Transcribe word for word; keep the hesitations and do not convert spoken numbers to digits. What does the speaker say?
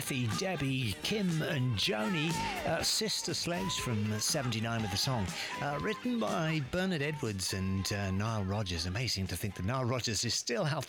Kathy, Debbie, Kim and Joni, uh, Sister Sledge from seventy-nine with the song. Uh, written by Bernard Edwards and uh, Nile Rodgers. Amazing to think that Nile Rodgers is still out